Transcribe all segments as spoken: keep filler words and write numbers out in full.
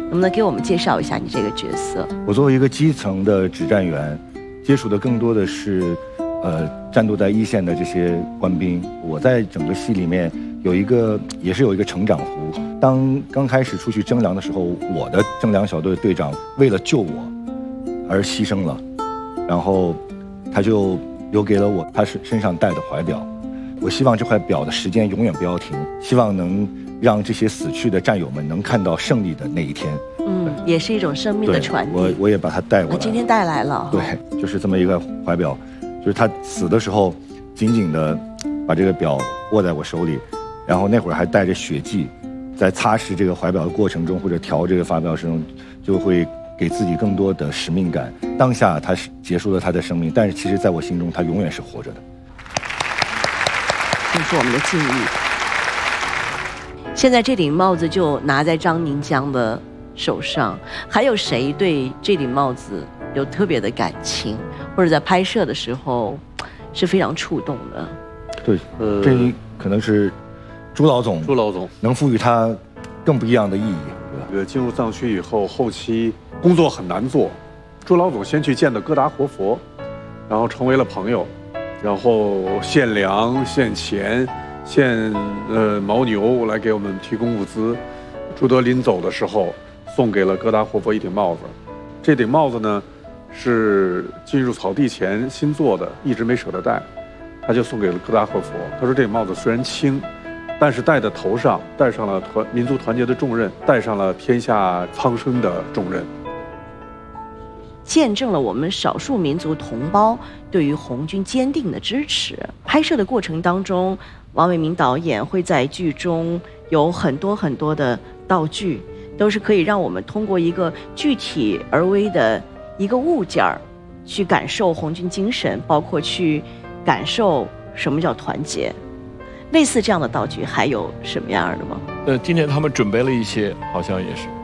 能不能给我们介绍一下你这个角色？ 我作为一个基层的指战员，接触的更多的是，呃，战斗在一线的这些官兵。我在整个戏里面有一个，也是有一个成长弧。当刚开始出去征粮的时候，我的征粮小队队长为了救我而牺牲了，然后他就留给了我他身身上戴的怀表。我希望这块表的时间永远不要停，希望能让这些死去的战友们能看到胜利的那一天。 嗯，也是一种生命的传递。 我我也把它带过来。 今天带来了。 对，就是这么一个怀表，就是他死的时候，紧紧的把这个表握在我手里，然后那会儿还带着血迹，在擦拭这个怀表的过程中，或者调这个发表中，就会给自己更多的使命感。当下他是结束了他的生命，但是其实在我心中，他永远是活着的。 这是我们的敬意。现在这顶帽子就拿在张宁江的手上，还有谁对这顶帽子有特别的感情，或者在拍摄的时候是非常触动的？ 对，呃，这可能是朱老总， 朱老总能赋予它更不一样的意义。 对吧？进入藏区以后，后期工作很难做。朱老总先去见的哥达活佛，然后成为了朋友，然后献粮、献钱。献呃牦牛来给我们提供物资。朱德临走的时候，送给了哥达活佛一顶帽子。这顶帽子呢，是进入草地前新做的，一直没舍得戴，他就送给了哥达活佛。他说这顶帽子虽然轻，但是戴在头上，戴上了团民族团结的重任，戴上了天下苍生的重任， 见证了我们少数民族同胞对于红军坚定的支持。拍摄的过程当中，王伟明导演会在剧中有很多很多的道具，都是可以让我们通过一个具体而微的一个物件儿，去感受红军精神，包括去感受什么叫团结。类似这样的道具还有什么样的吗？ 呃，今天他们准备了一些，好像也是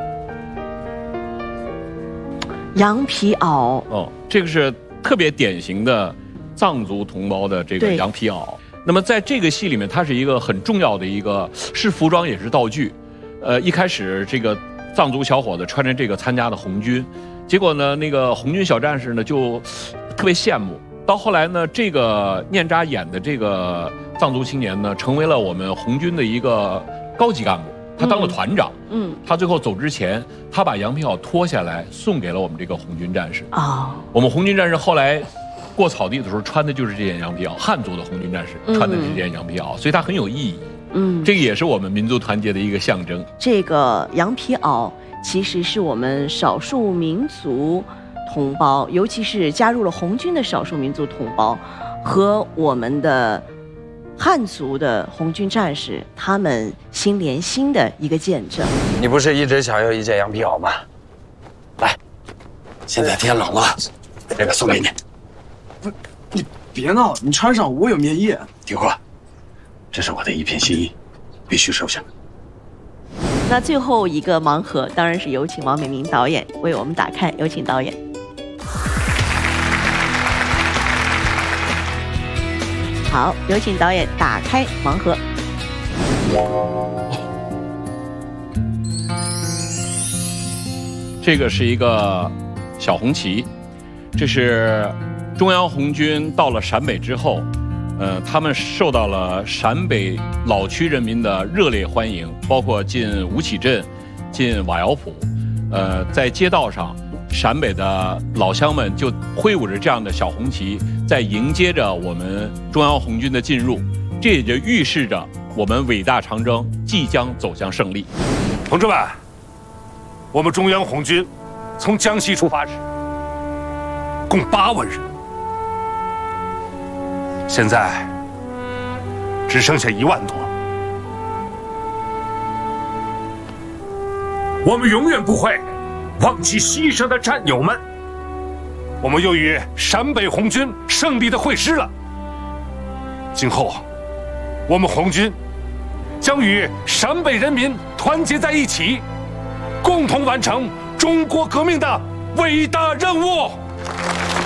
羊皮袄。 哦，这个是特别典型的藏族同胞的这个羊皮袄。那么在这个戏里面，它是一个很重要的一个，是服装也是道具。呃，一开始这个藏族小伙子穿着这个参加的红军，结果呢，那个红军小战士呢就特别羡慕。到后来呢，这个念扎演的这个藏族青年呢，成为了我们红军的一个高级干部，他当了团长。嗯，他最后走之前，他把羊皮袄脱下来送给了我们这个红军战士。啊、哦，我们红军战士后来过草地的时候穿的就是这件羊皮袄，汉族的红军战士穿的是这件羊皮袄，所以它很有意义。嗯，这个也是我们民族团结的一个象征。 这个羊皮袄其实是我们少数民族同胞，尤其是加入了红军的少数民族同胞和我们的汉族的红军战士，他们心连心的一个见证。 你不是一直想要一件羊皮袄吗？来，现在天冷了，这个送给你。 不，你别闹，你穿上我有棉衣。 听话，这是我的一片心意，必须收下。 那最后一个盲盒，当然是有请王美明导演为我们打开，有请导演。好，有请导演打开盲盒。 这个是一个小红旗，这是中央红军到了陕北之后，呃，他们受到了陕北老区人民的热烈欢迎，包括进吴起镇、进瓦窑堡，呃，在街道上，陕北的老乡们就挥舞着这样的小红旗，在迎接着我们中央红军的进入，这也就预示着我们伟大长征即将走向胜利。 同志们，我们中央红军从江西出发时，共八万人，现在只剩下一万多。我们永远不会忘记牺牲的战友们。我们又与陕北红军胜利的会师了。今后，我们红军将与陕北人民团结在一起，共同完成中国革命的伟大任务。